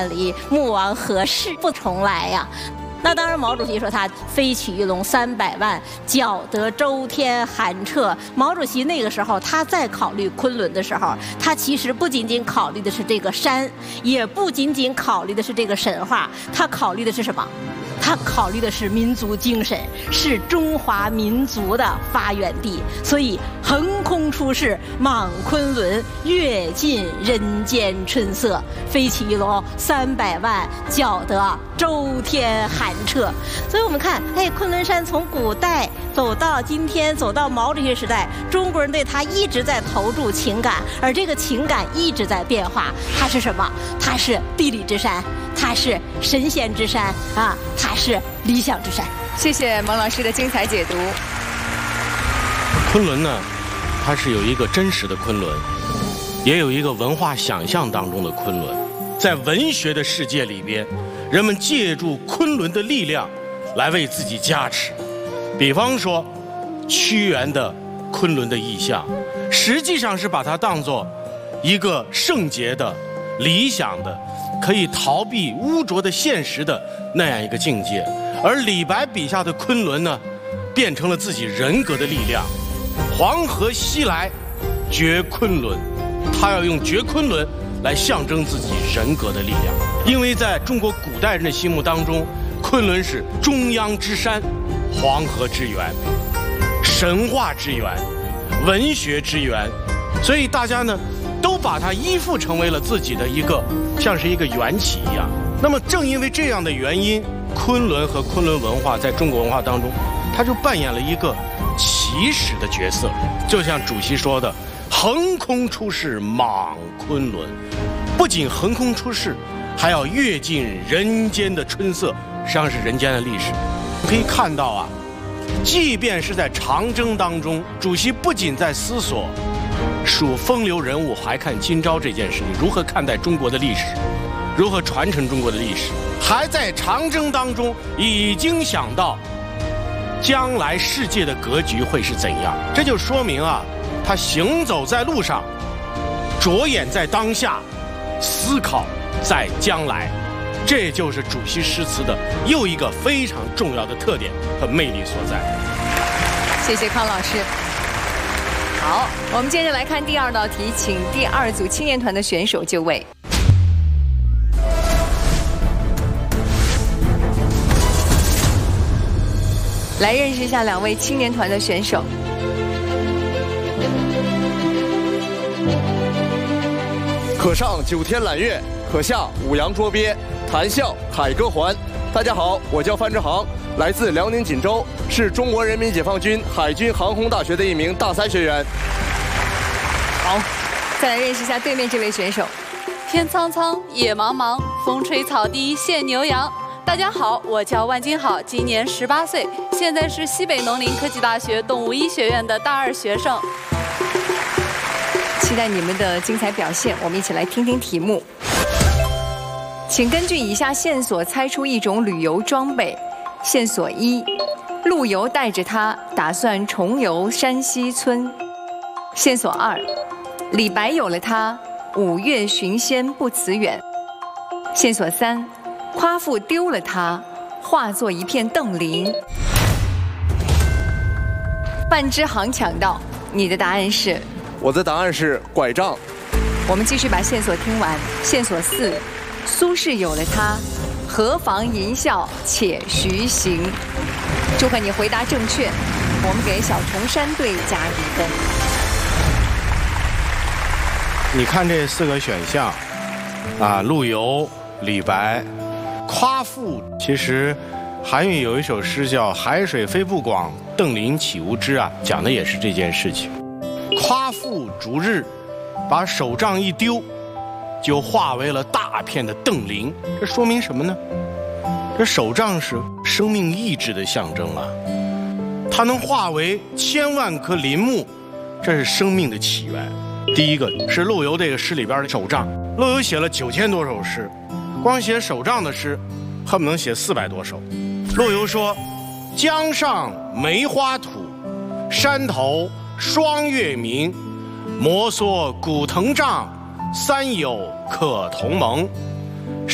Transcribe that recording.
万里，穆王何事不从来呀？那当然，毛主席说他飞起一龙300万，搅得周天寒彻。毛主席那个时候他在考虑昆仑的时候，他其实不仅仅考虑的是这个山，也不仅仅考虑的是这个神话，他考虑的是什么？他考虑的是民族精神，是中华民族的发源地。所以横空出世，莽昆仑，阅尽人间春色，飞起一龙300万，搅得周天寒彻。所以我们看，昆仑山从古代走到今天，走到毛主席时代，中国人对它一直在投注情感，而这个情感一直在变化。它是什么？它是地理之山，它是神仙之山啊，它是理想之山。 谢谢蒙老师的精彩解读。 昆仑呢，它是有一个真实的昆仑，也有一个文化想象当中的昆仑。在文学的世界里边，人们借助昆仑的力量来为自己加持。比方说屈原的昆仑的意象，实际上是把它当作一个圣洁的、理想的、可以逃避污浊的现实的那样一个境界。而李白笔下的昆仑呢，变成了自己人格的力量。黄河西来绝昆仑，他要用绝昆仑来象征自己人格的力量。因为在中国古代人的心目当中，昆仑是中央之山，黄河之源，神话之源，文学之源，所以大家呢都把它依附成为了自己的一个，像是一个缘起一样。那么正因为这样的原因，昆仑和昆仑文化在中国文化当中，它就扮演了一个起始的角色。就像主席说的，横空出世莽昆仑，不仅横空出世，还要阅尽人间的春色，实际上是人间的历史。可以看到啊，即便是在长征当中，主席不仅在思索数风流人物还看今朝这件事情，如何看待中国的历史，如何传承中国的历史，还在长征当中已经想到将来世界的格局会是怎样。这就说明啊，他行走在路上，着眼在当下，思考在将来。这就是主席诗词的又一个非常重要的特点和魅力所在。 谢谢康老师。好，我们接着来看第二道题，请第二组青年团的选手就位。来认识一下两位青年团的选手。 可上九天揽月，可下五洋捉鳖，谈笑凯歌还。大家好，我叫范志航，来自辽宁锦州，是中国人民解放军海军航空大学的一名大三学员。 好，再来认识一下对面这位选手。 天苍苍，野茫茫，风吹草低见牛羊。大家好，我叫万金好，今年18岁，现在是西北农林科技大学动物医学院的大2学生。 期待你们的精彩表现，我们一起来听听题目。请根据以下线索猜出一种旅游装备。线索1，陆游带着它打算重游山西村。线索2，李白有了它，5月寻仙不辞远。线索3，夸父丢了它，化作一片邓林。范之航抢到，你的答案是？ 我的答案是拐杖。 我们继续把线索听完。线索4，苏轼有了它，何妨吟啸且徐行。祝贺你回答正确，我们给小重山队加1分。 你看这4个选项啊，陆游、李白、夸父。其实韩愈有一首诗叫《海水飞不广，邓林岂无知》啊，讲的也是这件事情。夸父逐日，把手杖一丢，就化为了大片的邓林。这说明什么呢？这手杖是生命意志的象征啊，它能化为千万棵林木，这是生命的起源。第一个是陆游这个诗里边的手杖，陆游写了9000多首诗，光写手杖的诗恨不能写400多首。陆游说：江上梅花土，山头霜月明，摩挲古藤杖，三友可同盟。